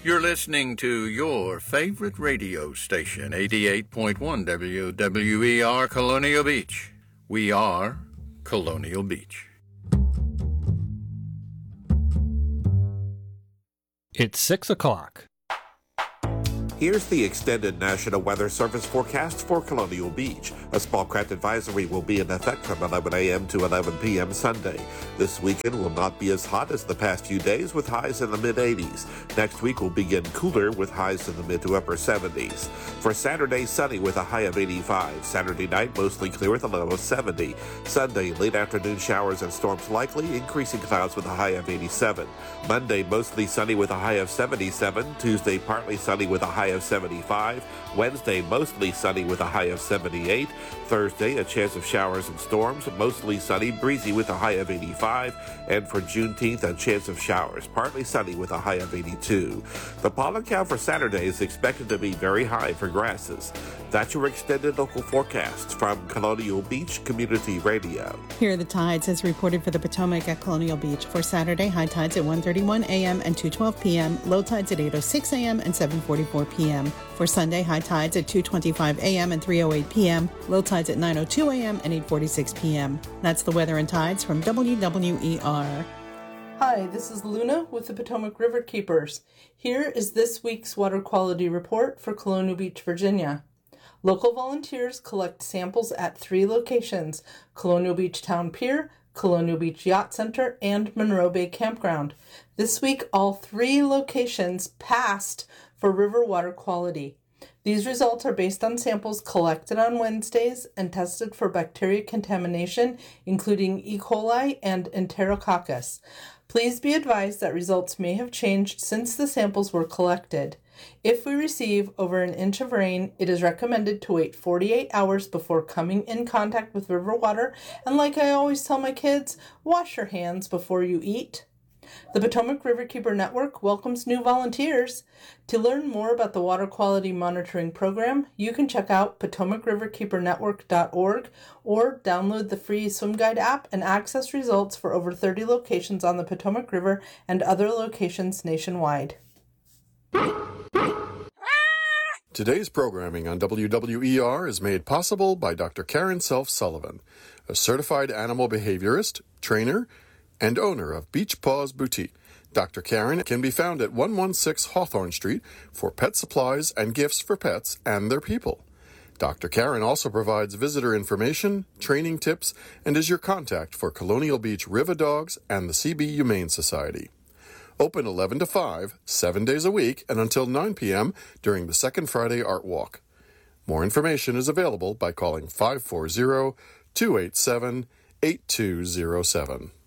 You're listening to your favorite radio station, 88.1 WWER Colonial Beach. We are Colonial Beach. It's 6 o'clock. Here's the extended National Weather Service forecast for Colonial Beach. A small craft advisory will be in effect from 11 a.m. to 11 p.m. Sunday. This weekend will not be as hot as the past few days with highs in the mid-80s. Next week will begin cooler with highs in the mid to upper 70s. For Saturday, sunny with a high of 85. Saturday night, mostly clear with a low of 70. Sunday, late afternoon showers and storms likely, increasing clouds with a high of 87. Monday, mostly sunny with a high of 77. Tuesday, partly sunny with a high of 75. Wednesday, mostly sunny with a high of 78. Thursday, a chance of showers and storms, mostly sunny, breezy with a high of 85. And for Juneteenth, a chance of showers, partly sunny with a high of 82. The pollen count for Saturday is expected to be very high for grasses. That's your extended local forecast from Colonial Beach Community Radio. Here are the tides as reported for the Potomac at Colonial Beach. For Saturday, high tides at 1:31 a.m. and 2:12 p.m., low tides at 8:06 a.m. and 7:44 p.m. For Sunday, high tides at 2:25 a.m. and 3:08 p.m., low tides at 9:02 a.m. and 8:46 p.m. That's the weather and tides from WWER. Hi, this is Luna with the Potomac River Keepers. Here is this week's water quality report for Colonial Beach, Virginia. Local volunteers collect samples at 3 locations: Colonial Beach Town Pier, Colonial Beach Yacht Center, and Monroe Bay Campground. This week, all 3 locations passed for river water quality. These results are based on samples collected on Wednesdays and tested for bacteria contamination, including E. coli and Enterococcus. Please be advised that results may have changed since the samples were collected. If we receive over an inch of rain, it is recommended to wait 48 hours before coming in contact with river water, and like I always tell my kids, wash your hands before you eat. The Potomac Riverkeeper Network welcomes new volunteers. To learn more about the Water Quality Monitoring Program, you can check out potomacriverkeepernetwork.org or download the free Swim Guide app and access results for over 30 locations on the Potomac River and other locations nationwide. Today's programming on WWER is made possible by Dr. Karen Self-Sullivan, a certified animal behaviorist, trainer, and owner of Beach Paws Boutique. Dr. Karen can be found at 116 Hawthorne Street for pet supplies and gifts for pets and their people. Dr. Karen also provides visitor information, training tips, and is your contact for Colonial Beach River Dogs and the CB Humane Society. Open 11 to 5, 7 days a week, and until 9 p.m. during the Second Friday Art Walk. More information is available by calling 540-287-8207.